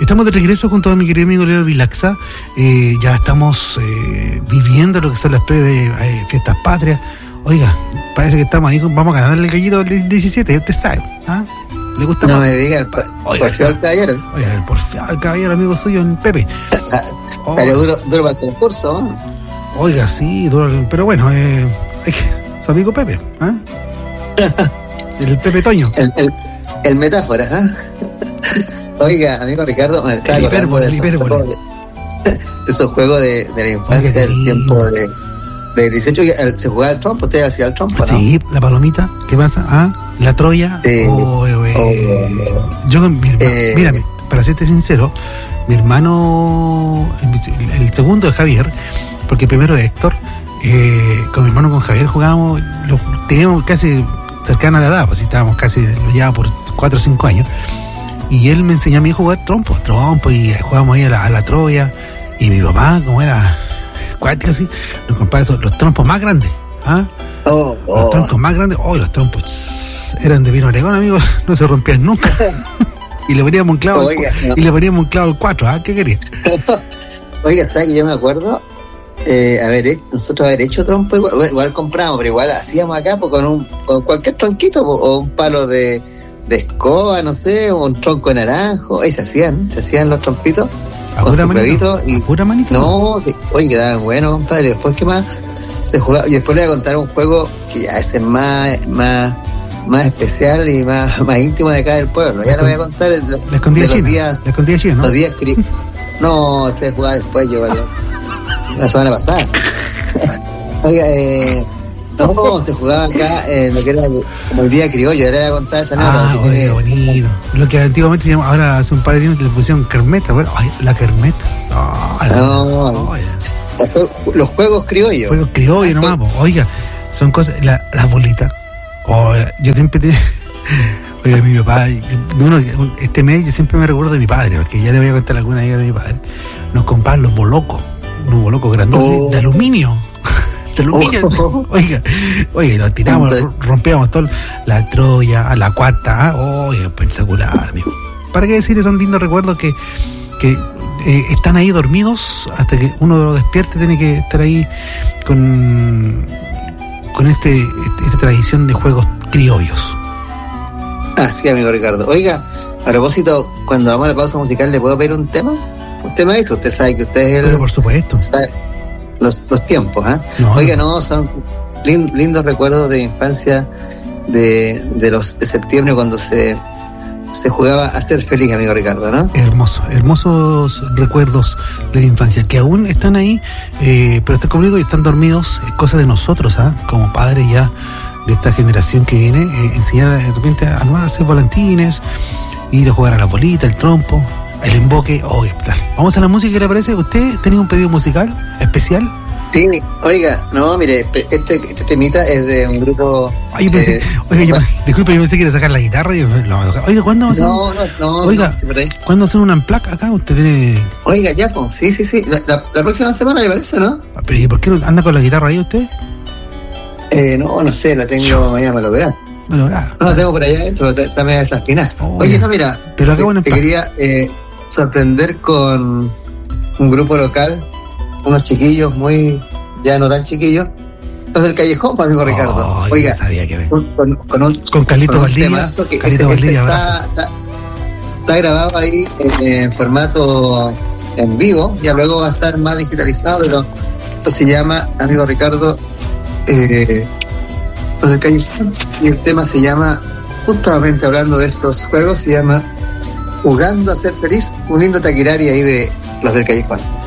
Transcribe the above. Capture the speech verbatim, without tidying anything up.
Estamos de regreso junto a mi querido amigo Leo Vilaxa. Eh, ya estamos eh, viviendo lo que son las pre de eh, fiestas patrias. Oiga, parece que estamos ahí, vamos a ganar el gallito del diecisiete, usted sabe. ¿Ah? ¿Le gusta no más? me diga, por, porfiado al caballero. Oiga, el porfiado al caballero, amigo suyo, en Pepe. Oh. Pero duro, duro para el concurso, ¿no? Oiga, sí, duro, pero bueno, eh, es que su amigo Pepe, ¿ah? El Pepe Toño. El, el, el metáfora, ¿ah? Oiga, amigo Ricardo, me estaba acordando de esos juegos de, de esos juegos de, de la infancia, del tiempo de, de dieciocho, se jugaba el trompo, ¿usted hacía el trompo, no? Sí, la palomita, ¿qué pasa? Ah, la Troya, eh, oh, eh, oh, yo con mi hermano, eh, mira, para serte sincero, mi hermano, el, el segundo es Javier, porque el primero es Héctor, eh, con mi hermano, con Javier jugábamos, lo, teníamos casi cercana a la edad, pues si estábamos casi, lo llevaba por cuatro o cinco años. Y él me enseñó a mí a jugar trompo, trompo, y jugábamos ahí a la, a la Troya. Y mi papá, como era cuático así, nos compraba estos, los trompos más grandes. ¿Ah? Oh, oh. Los trompos más grandes, oh, los trompos tss, eran de vino Oregón, amigo, no se rompían nunca. Y le poníamos un clavo, Oiga, al, no. y le poníamos un clavo al cuatro, ¿ah? ¿Qué quería? Oiga, ¿sabes que yo me acuerdo? Eh, a ver, nosotros haber hecho trompo, igual, igual compramos, pero igual hacíamos acá pues, con, un, con cualquier tronquito pues, o un palo de. de escoba, no sé, o un tronco de naranjo, ahí se hacían, se hacían los trompitos con sus huevitos y pura manito. No, que, oye, quedaban buenos, compadre. Después qué más se jugaba, y después le voy a contar un juego que ya ese es más, más, más especial y más, más íntimo de acá del pueblo. Ya le voy a contar de, de la escondida los china, días, la escondida china, ¿no? Los días cri... No, se jugaba después, yo ¿vale? La semana pasada. Oiga, eh no, se jugaba acá en lo que era como el día criollo, era contar esa nota. Ah, oye, tiene... bonito. Lo que antiguamente se llama, ahora hace un par de tiempos le pusieron kermeta, bueno, ay, la kermeta. Oh, no, no. Los, los juegos criollos. Juegos criollos nomás, po. Oiga, son cosas, la, las bolitas. Oh, yo siempre te... Oiga, mi papá, uno, este mes yo siempre me recuerdo de mi padre, porque ya le voy a contar alguna idea de mi padre. Nos compraban los bolocos, unos bolocos grandotes oh. de aluminio. De aluminio, oh. oiga, oiga, nos tiramos, rompíamos todo, la Troya, la cuarta, ¿ah? Oiga, espectacular, amigo. ¿Para qué decir? Son lindos recuerdos que, que eh, están ahí dormidos hasta que uno lo despierte, tiene que estar ahí con, con este, este, esta tradición de juegos criollos. Ah, sí, amigo Ricardo. Oiga, a propósito, cuando vamos a la pausa musical, ¿le puedo pedir un tema? Un tema de eso, usted sabe que usted es el... Pero por supuesto. Sabe, Los, los tiempos, ¿ah? ¿eh? No, Oiga, no, no, son lind, lindos recuerdos de infancia de, de los de septiembre cuando se, se jugaba a ser feliz, amigo Ricardo, ¿no? Hermoso, hermosos recuerdos de la infancia que aún están ahí, eh, pero están conmigo y están dormidos. Es cosa de nosotros, ¿ah? ¿eh? Como padres ya de esta generación que viene, eh, enseñar de repente a, a hacer volantines, ir a jugar a la bolita, el trompo, el emboque. Oh, vamos a la música, ¿qué le parece? ¿Usted tenía un pedido musical especial? Sí, oiga, no, mire, este, este temita es de un grupo... Ay, yo pensé, eh, oiga, yo, disculpe, yo pensé que iba a sacar la guitarra y lo vamos a tocar. Oiga, ¿cuándo vamos a No, no, no. Oiga, no, sí, por ahí. ¿cuándo hacen un unplug acá? Usted tiene... Oiga, ya, pues, sí, sí, sí, la, la, la próxima semana me parece, ¿no? Pero ¿y por qué no anda con la guitarra ahí usted? Eh, no, no sé, la tengo Yo. mañana me lo verá. Me lo verá. No la tengo por allá adentro, está medio desespinada. Oye, no, mira, pero acá te, te quería eh, sorprender con un grupo local, unos chiquillos muy, ya no tan chiquillos, los del Callejón, amigo Ricardo. Oh, oiga, sabía que con, con, con, un, con Carlito Valdivia, Carlito Valdivia, está, está, está grabado ahí en, en formato en vivo, ya luego va a estar más digitalizado, pero esto se llama, amigo Ricardo, eh, los del Callejón, y el tema se llama, justamente hablando de estos juegos, se llama Jugando a ser feliz, un lindo taquirari ahí de los del Callejón.